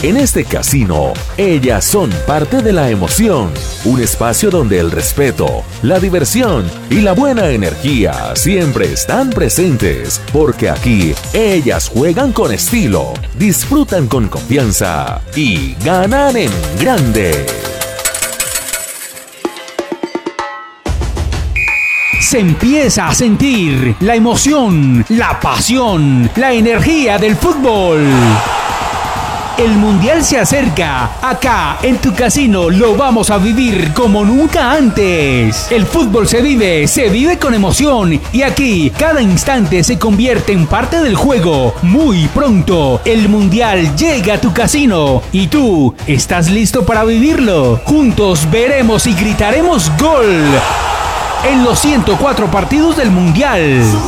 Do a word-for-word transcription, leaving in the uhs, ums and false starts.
En este casino, ellas son parte de la emoción. Un espacio donde el respeto, la diversión y la buena energía siempre están presentes. Porque aquí, ellas juegan con estilo, disfrutan con confianza y ganan en grande. Se empieza a sentir la emoción, la pasión, la energía del fútbol. El Mundial se acerca. Acá, en tu casino, lo vamos a vivir como nunca antes. El fútbol se vive, se vive con emoción. Y aquí, cada instante se convierte en parte del juego. Muy pronto, el Mundial llega a tu casino. Y tú, ¿estás listo para vivirlo? Juntos veremos y gritaremos ¡gol! En los ciento cuatro partidos del Mundial.